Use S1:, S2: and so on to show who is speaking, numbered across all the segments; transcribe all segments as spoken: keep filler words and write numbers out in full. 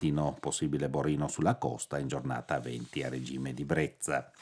S1: mattino, possibile borino sulla costa, in giornata venti a regime di brezza.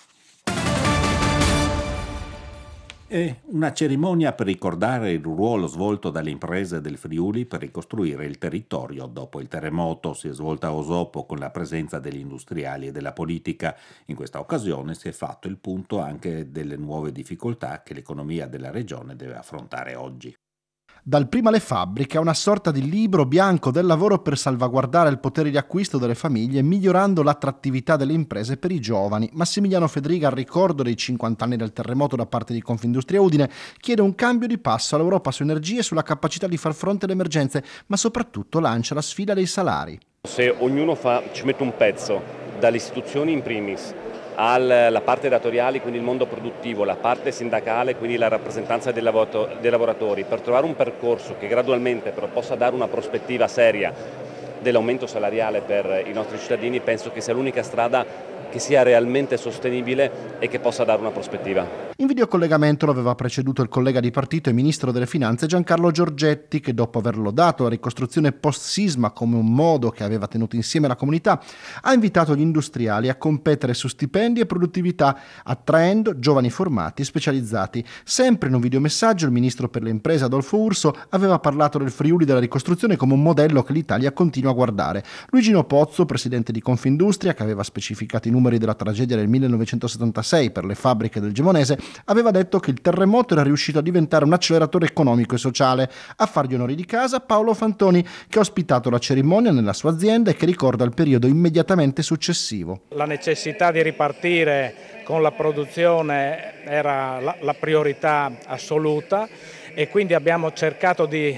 S1: E una cerimonia per ricordare il ruolo svolto dalle imprese del Friuli per ricostruire il territorio dopo il terremoto si è svolta a Osopo con la presenza degli industriali e della politica. In questa occasione si è fatto il punto anche delle nuove difficoltà che l'economia della regione deve affrontare oggi.
S2: Dal prima le fabbriche a una sorta di libro bianco del lavoro per salvaguardare il potere di acquisto delle famiglie, migliorando l'attrattività delle imprese per i giovani. Massimiliano Fedriga, al ricordo dei cinquanta anni del terremoto da parte di Confindustria Udine, chiede un cambio di passo all'Europa su energie e sulla capacità di far fronte alle emergenze, ma soprattutto lancia la sfida dei salari.
S3: Se ognuno fa, ci mette un pezzo, dalle istituzioni in primis, alla parte datoriale, quindi il mondo produttivo, la parte sindacale, quindi la rappresentanza dei, lavorato- dei lavoratori, per trovare un percorso che gradualmente però possa dare una prospettiva seria dell'aumento salariale per i nostri cittadini, penso che sia l'unica strada che sia realmente sostenibile e che possa dare una prospettiva.
S2: In videocollegamento lo aveva preceduto il collega di partito e ministro delle finanze Giancarlo Giorgetti, che dopo aver lodato la ricostruzione post-sisma come un modo che aveva tenuto insieme la comunità, ha invitato gli industriali a competere su stipendi e produttività, attraendo giovani formati e specializzati. Sempre in un videomessaggio il ministro per le imprese Adolfo Urso aveva parlato del Friuli della ricostruzione come un modello che l'Italia continua a guardare. Luigino Pozzo, presidente di Confindustria, che aveva specificato i numeri della tragedia del millenovecentosettantasei per le fabbriche del Gemonese, aveva detto che il terremoto era riuscito a diventare un acceleratore economico e sociale. A fargli onori di casa Paolo Fantoni, che ha ospitato la cerimonia nella sua azienda e che ricorda il periodo immediatamente successivo.
S4: La necessità di ripartire con la produzione era la, la priorità assoluta e quindi abbiamo cercato di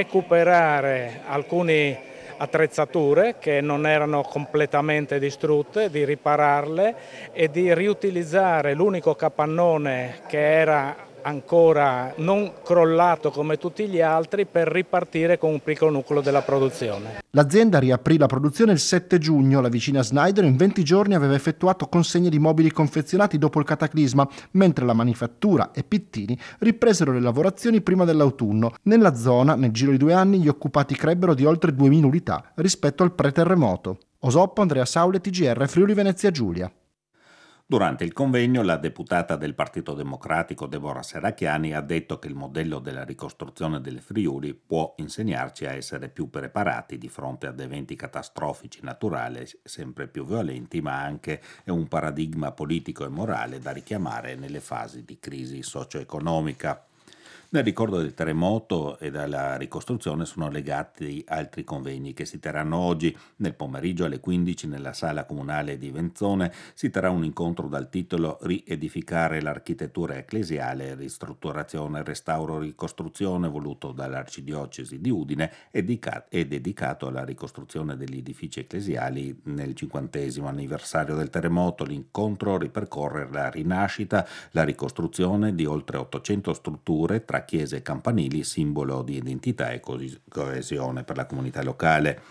S4: recuperare alcuni attrezzature che non erano completamente distrutte, di ripararle e di riutilizzare l'unico capannone che era ancora non crollato come tutti gli altri per ripartire con un piccolo nucleo della produzione.
S2: L'azienda riaprì la produzione il sette giugno. La vicina Schneider in venti giorni aveva effettuato consegne di mobili confezionati dopo il cataclisma, mentre la manifattura e Pittini ripresero le lavorazioni prima dell'autunno. Nella zona, nel giro di due anni, gli occupati crebbero di oltre duemila unità rispetto al pre-terremoto. Osoppo, Andrea Saule, T G R, Friuli Venezia Giulia.
S1: Durante il convegno la deputata del Partito Democratico Deborah Serracchiani ha detto che il modello della ricostruzione del Friuli può insegnarci a essere più preparati di fronte ad eventi catastrofici naturali sempre più violenti, ma anche è un paradigma politico e morale da richiamare nelle fasi di crisi socio-economica. Nel ricordo del terremoto e della ricostruzione sono legati altri convegni che si terranno oggi. Nel pomeriggio alle quindici nella sala comunale di Venzone si terrà un incontro dal titolo Riedificare l'architettura ecclesiale, ristrutturazione, restauro, ricostruzione, voluto dall'Arcidiocesi di Udine e dedicato alla ricostruzione degli edifici ecclesiali nel cinquantesimo anniversario del terremoto. L'incontro ripercorre la rinascita, la ricostruzione di oltre ottocento strutture tra chiese e campanili, simbolo di identità e coesione per la comunità locale.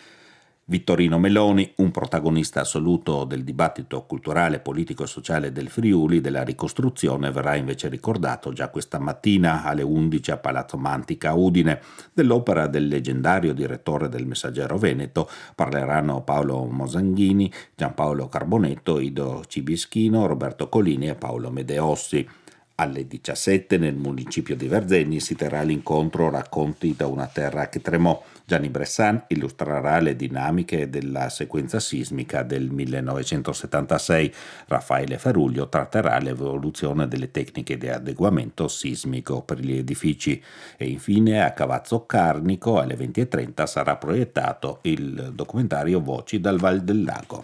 S1: Vittorino Meloni, un protagonista assoluto del dibattito culturale, politico e sociale del Friuli della ricostruzione, verrà invece ricordato già questa mattina alle undici a Palazzo Mantica a Udine. Dell'opera del leggendario direttore del Messaggero Veneto parleranno Paolo Mosanghini, Giampaolo Carbonetto, Ido Cibischino, Roberto Colini e Paolo Medeossi. Alle diciassette nel municipio di Verzegni si terrà l'incontro Racconti da una terra che tremò. Gianni Bressan illustrerà le dinamiche della sequenza sismica del millenovecentosettantasei. Raffaele Feruglio tratterà l'evoluzione delle tecniche di adeguamento sismico per gli edifici. E infine a Cavazzo Carnico alle venti e trenta sarà proiettato il documentario Voci dal Val del Lago.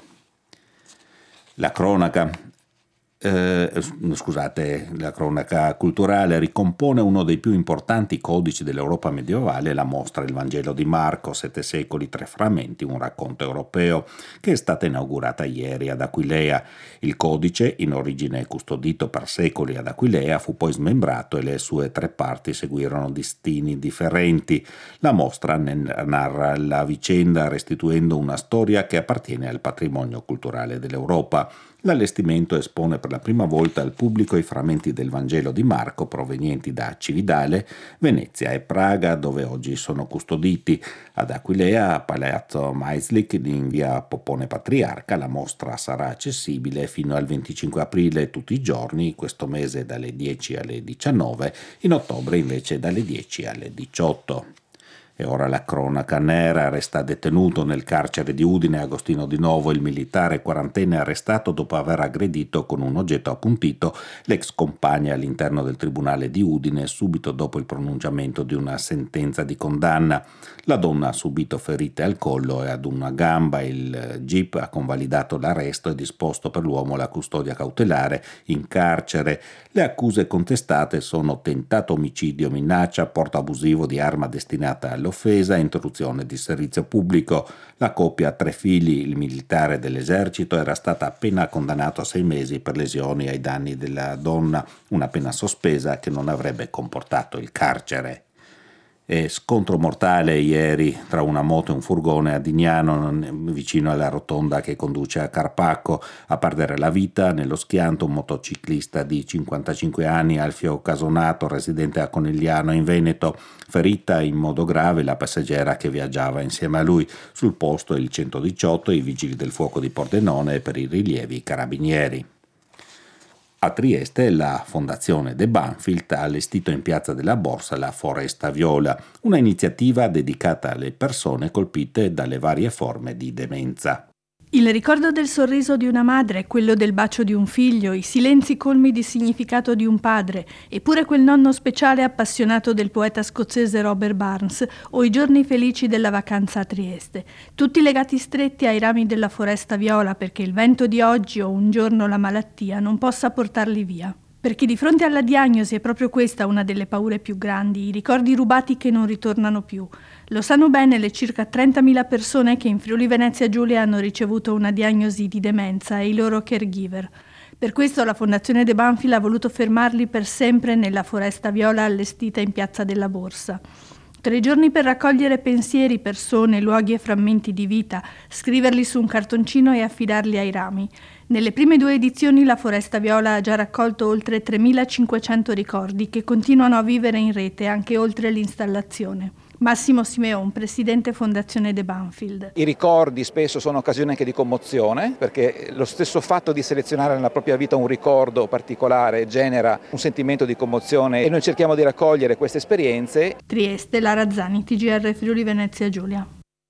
S1: La cronaca. Eh, scusate, la cronaca culturale ricompone uno dei più importanti codici dell'Europa medievale, la mostra Il Vangelo di Marco, Sette secoli, tre frammenti, un racconto europeo, che è stata inaugurata ieri ad Aquileia. Il codice, in origine custodito per secoli ad Aquileia, fu poi smembrato e le sue tre parti seguirono destini differenti. La mostra narra la vicenda restituendo una storia che appartiene al patrimonio culturale dell'Europa. L'allestimento espone per la prima volta al pubblico i frammenti del Vangelo di Marco provenienti da Cividale, Venezia e Praga, dove oggi sono custoditi. Ad Aquileia, a Palazzo Maislik in via Popone Patriarca, la mostra sarà accessibile fino al venticinque aprile tutti i giorni, questo mese dalle dieci alle diciannove, in ottobre invece dalle dieci alle diciotto. E ora la cronaca nera. Resta detenuto nel carcere di Udine Agostino Di Novo, il militare quarantenne arrestato dopo aver aggredito con un oggetto appuntito l'ex compagna all'interno del tribunale di Udine subito dopo il pronunciamento di una sentenza di condanna. La donna ha subito ferite al collo e ad una gamba. Il G I P ha convalidato l'arresto e disposto per l'uomo la custodia cautelare in carcere. Le accuse contestate sono tentato omicidio, minaccia, porto abusivo di arma destinata all'offesa e interruzione di servizio pubblico. La coppia ha tre figli. Il militare dell'esercito era stata appena condannato a sei mesi per lesioni ai danni della donna, una pena sospesa che non avrebbe comportato il carcere. E scontro mortale ieri tra una moto e un furgone a Dignano, vicino alla rotonda che conduce a Carpacco. A perdere la vita nello schianto un motociclista di cinquantacinque anni, Alfio Casonato, residente a Conegliano in Veneto. Ferita in modo grave la passeggera che viaggiava insieme a lui. Sul posto il centodiciotto, i vigili del fuoco di Pordenone e per i rilievi i carabinieri. A Trieste la Fondazione De Banfield ha allestito in Piazza della Borsa la Foresta Viola, una iniziativa dedicata alle persone colpite dalle varie forme di demenza.
S5: Il ricordo del sorriso di una madre, quello del bacio di un figlio, i silenzi colmi di significato di un padre, eppure quel nonno speciale appassionato del poeta scozzese Robert Burns, o i giorni felici della vacanza a Trieste, tutti legati stretti ai rami della Foresta Viola perché il vento di oggi o un giorno la malattia non possa portarli via. Perché di fronte alla diagnosi è proprio questa una delle paure più grandi, i ricordi rubati che non ritornano più. Lo sanno bene le circa trentamila persone che in Friuli Venezia Giulia hanno ricevuto una diagnosi di demenza e i loro caregiver. Per questo la Fondazione De Banfield ha voluto fermarli per sempre nella Foresta Viola allestita in Piazza della Borsa. Tre giorni per raccogliere pensieri, persone, luoghi e frammenti di vita, scriverli su un cartoncino e affidarli ai rami. Nelle prime due edizioni la Foresta Viola ha già raccolto oltre tremilacinquecento ricordi che continuano a vivere in rete anche oltre l'installazione. Massimo Simeon, presidente Fondazione De Banfield.
S6: I ricordi spesso sono occasione anche di commozione, perché lo stesso fatto di selezionare nella propria vita un ricordo particolare genera un sentimento di commozione e noi cerchiamo di raccogliere queste esperienze.
S5: Trieste, Lara Zani, T G R Friuli Venezia Giulia.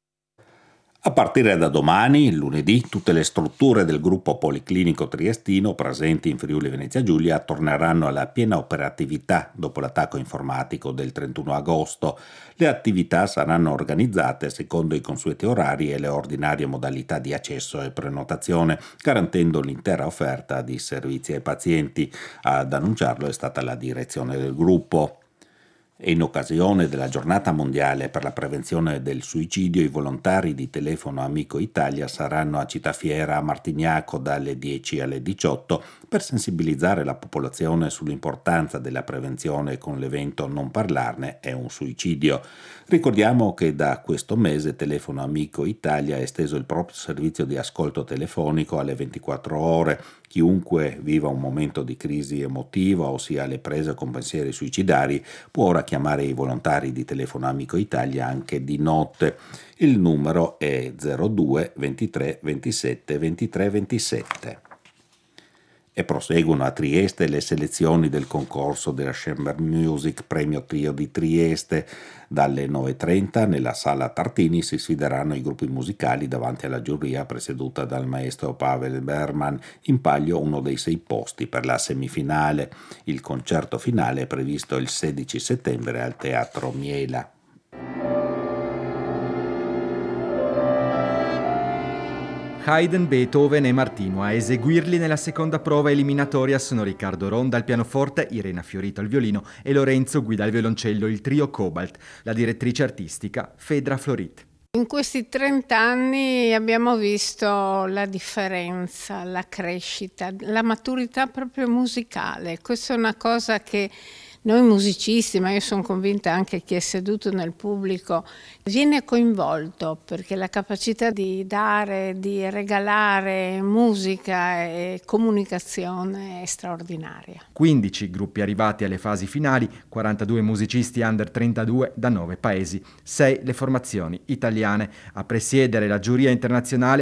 S1: A partire da domani, lunedì, tutte le strutture del gruppo policlinico triestino presenti in Friuli Venezia Giulia torneranno alla piena operatività dopo l'attacco informatico del trentuno agosto. Le attività saranno organizzate secondo i consueti orari e le ordinarie modalità di accesso e prenotazione, garantendo l'intera offerta di servizi ai pazienti. Ad annunciarlo è stata la direzione del gruppo. E in occasione della giornata mondiale per la prevenzione del suicidio, i volontari di Telefono Amico Italia saranno a Citafiera a Martignaco dalle dieci alle diciotto per sensibilizzare la popolazione sull'importanza della prevenzione con l'evento Non parlarne è un suicidio. Ricordiamo che da questo mese Telefono Amico Italia ha esteso il proprio servizio di ascolto telefonico alle ventiquattro ore. Chiunque viva un momento di crisi emotiva o sia alle prese con pensieri suicidari può ora chiamare i volontari di Telefono Amico Italia anche di notte. Il numero è zero due ventitré ventisette ventitré ventisette. E proseguono a Trieste le selezioni del concorso della Chamber Music Premio Trio di Trieste. Dalle nove e trenta nella Sala Tartini si sfideranno i gruppi musicali davanti alla giuria presieduta dal maestro Pavel Berman, in palio uno dei sei posti per la semifinale. Il concerto finale è previsto il sedici settembre al Teatro Miela.
S7: Haydn, Beethoven e Martino. A eseguirli nella seconda prova eliminatoria sono Riccardo Ronda al pianoforte, Irena Fiorito al violino e Lorenzo guida al violoncello il trio Cobalt. La direttrice artistica Fedra Florit.
S8: In questi trent'anni abbiamo visto la differenza, la crescita, la maturità proprio musicale. Questa è una cosa che noi musicisti, ma io sono convinta anche chi è seduto nel pubblico, viene coinvolto, perché la capacità di dare, di regalare musica e comunicazione è straordinaria.
S7: quindici gruppi arrivati alle fasi finali, quarantadue musicisti under trentadue da nove paesi, sei le formazioni italiane. A presiedere la giuria internazionale